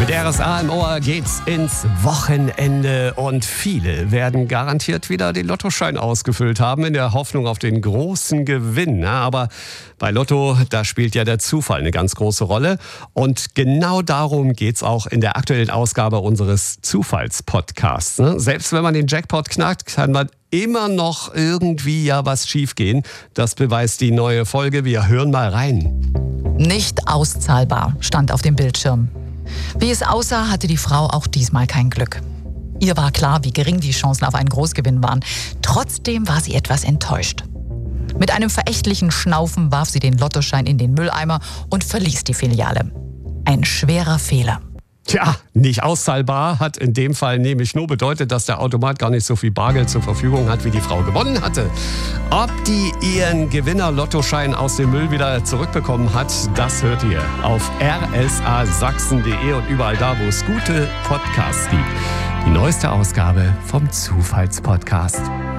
Mit RSA im Ohr geht's ins Wochenende und viele werden garantiert wieder den Lottoschein ausgefüllt haben in der Hoffnung auf den großen Gewinn. Aber bei Lotto, da spielt ja der Zufall eine ganz große Rolle und genau darum geht's auch in der aktuellen Ausgabe unseres Zufallspodcasts. Selbst wenn man den Jackpot knackt, kann man immer noch irgendwie ja was schiefgehen. Das beweist die neue Folge. Wir hören mal rein. Nicht auszahlbar stand auf dem Bildschirm. Wie es aussah, hatte die Frau auch diesmal kein Glück. Ihr war klar, wie gering die Chancen auf einen Großgewinn waren. Trotzdem war sie etwas enttäuscht. Mit einem verächtlichen Schnaufen warf sie den Lottoschein in den Mülleimer und verließ die Filiale. Ein schwerer Fehler. Tja, nicht auszahlbar hat in dem Fall nämlich nur bedeutet, dass der Automat gar nicht so viel Bargeld zur Verfügung hat, wie die Frau gewonnen hatte. Ob die ihren Gewinner-Lottoschein aus dem Müll wieder zurückbekommen hat, das hört ihr auf rsasachsen.de und überall da, wo es gute Podcasts gibt. Die neueste Ausgabe vom Zufallspodcast.